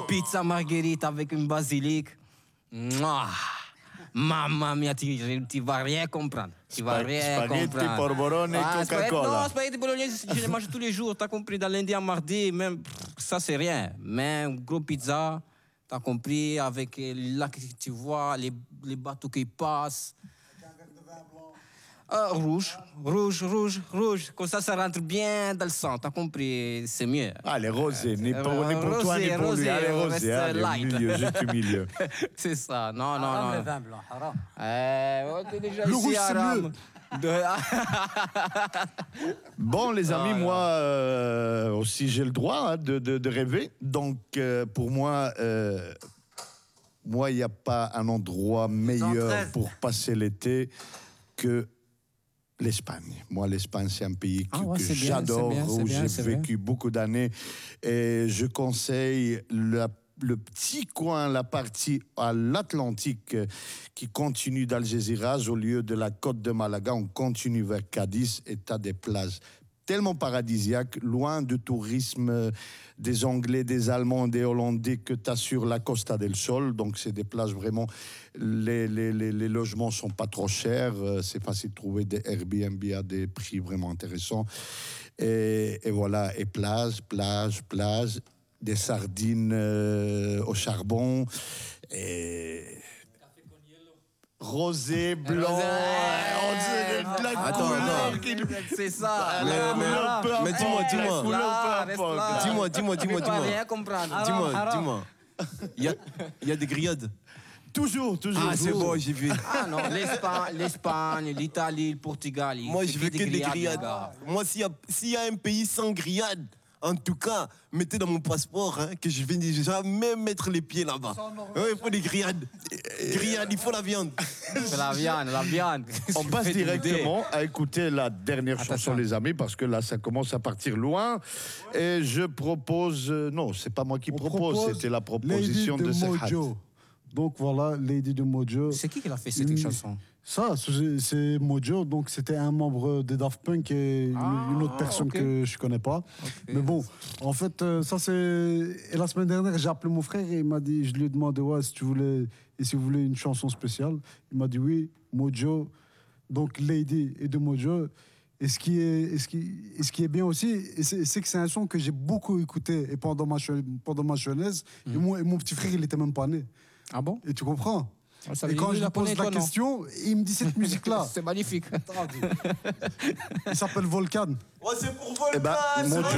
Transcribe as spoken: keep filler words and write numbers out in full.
pizza margherita avec une basilic. Mouah. Mamma mia, tu, tu vas rien comprendre. Tu vas rien Spaghetti, comprendre. porborone et Ah, spaghetti- Coca-Cola. Non, spaghetti bolognaise, je les mange tous les jours. T'as compris, dans lundi à mardi, même, pff, ça c'est rien. Mais une grosse pizza, t'as compris, avec euh, là que tu vois, les, les bateaux qui passent. Ah, rouge, rouge, rouge, rouge. Comme ça, ça rentre bien dans le sang. T'as compris, c'est mieux. Allez, rosé, ni pour, Euh, ni pour toi, ni rosé, pour lui. rosé, Allez, on rosé, reste allez, au light. milieu, juste au milieu. C'est ça, non, non, Haram non. le vin blanc, haram. Eh, oh, t'es déjà Le ici, rouge, c'est Aram. mieux. De- Bon, les amis, Ah, moi euh, aussi, j'ai le droit hein, de, de, de rêver. Donc, euh, pour moi, euh, moi, il n'y a pas un endroit meilleur treize. pour passer l'été que l'Espagne. Moi, l'Espagne, c'est un pays que, Ah ouais, que c'est bien, j'adore, c'est bien, c'est où bien, j'ai c'est vécu beaucoup d'années. Et je conseille la- le petit coin, la partie à l'Atlantique euh, qui continue d'Algeciras au lieu de la côte de Malaga. On continue vers Cadiz et tu as des plages tellement paradisiaques, loin du tourisme euh, des Anglais, des Allemands, des Hollandais que tu as sur la Costa del Sol. Donc, c'est des plages vraiment... Les, les, les, les logements sont pas trop chers. euh, C'est facile de trouver des Airbnb à des prix vraiment intéressants. Et, et voilà, et plage, plage, plage, des sardines euh, au charbon, et... Rosé, blanc, Rosé, on dirait de la Attends, couleur attends. qui- C'est ça. Mais- La mais- couleur, peu mais dis-moi, importe. dis-moi. Reste Couleur, là, peu reste importe. là. Dis-moi, dis-moi, Tu dis-moi, peux pas dis-moi. rien comprendre. Dis-moi, haram. dis-moi. Il y a, il y a des grillades. Toujours, toujours. Ah, c'est toujours. bon, j'ai vu. Ah non, l'Espagne, l'Espagne, l'Italie, le Portugal. il Moi, fait je veux des que des grillades, grillades. les gars. Moi, s'il y, a- s'il y a un pays sans grillades, en tout cas, mettez dans mon passeport hein, que je vais jamais mettre les pieds là-bas. Ouais, il faut des grillades. Grillades, il faut la viande. C'est la viande, la viande. On Tu passe fais des directement à écouter la dernière Attention. chanson, les amis, parce que là, ça commence à partir loin. Et je propose... euh, non, c'est pas moi qui On propose, propose c'était la proposition Lady de, de Serhat. Mojo. Donc voilà, Lady de Mojo. C'est qui qui l'a fait cette Mm. chanson? Ça, c'est c'est Mojo, donc c'était un membre des Daft Punk et une, Ah, une autre personne ok. que je connais pas. Mais bon, en fait, euh, ça c'est. Et la semaine dernière, j'ai appelé mon frère et il m'a dit, je lui ai demandé ouais, si tu voulais et si vous voulez une chanson spéciale. Il m'a dit oui, Mojo, donc Lady et de Mojo. Et ce qui est, et ce qui, et ce qui est bien aussi, et c'est c'est que c'est un son que j'ai beaucoup écouté et pendant ma, che- pendant ma jeunesse. Et, mon, et mon petit frère, il était même pas né. Ah bon? Et tu comprends? Ah, ça veut Et dire quand lui, je il lui a pose connaît, la toi, non. question, il me dit cette musique-là. C'est magnifique. Il s'appelle Volcan. Ouais, c'est pour Volcan. Eh ben, c'est Mojo.